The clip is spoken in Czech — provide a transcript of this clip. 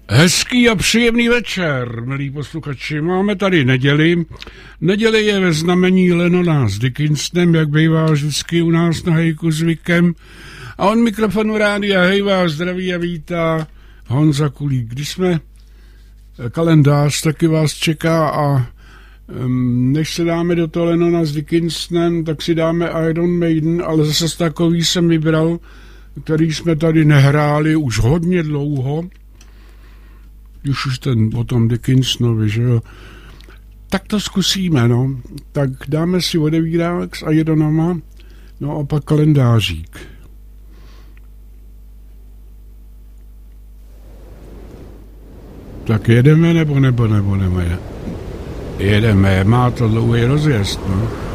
Hezký a příjemný večer, milí posluchači. Máme tady neděli. Neděle je ve znamení Lennona s Dickinsonem, jak bývá vždycky u nás na Hejku zvykem. A on mikrofonu rádia Hej vás zdraví a vítá Honza Kulík. Když jsme kalendář, taky vás čeká a než se dáme do toho Lennona s Dickinsonem, tak si dáme Iron Maiden, ale zase takový jsem vybral, který jsme tady nehráli už hodně dlouho. Už ten o tom Dickinsonovi, že jo. Tak to zkusíme, no. Tak dáme si odevírák s Ironama, no a pak kalendářík. Tak jedeme nebo jedeme? Jedeme, má to dlouhý rozjezd, no.